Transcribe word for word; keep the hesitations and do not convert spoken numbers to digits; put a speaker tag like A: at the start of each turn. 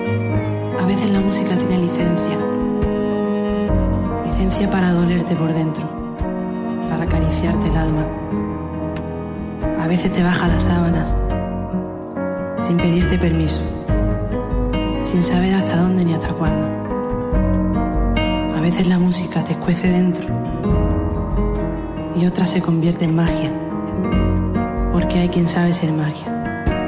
A: A veces la música tiene licencia. Licencia para dolerte por dentro, para acariciarte el alma. A veces te baja las sábanas, sin pedirte permiso, sin saber hasta dónde ni hasta cuándo. A veces la música te escuece dentro y otra se convierte en magia, porque hay quien sabe ser magia.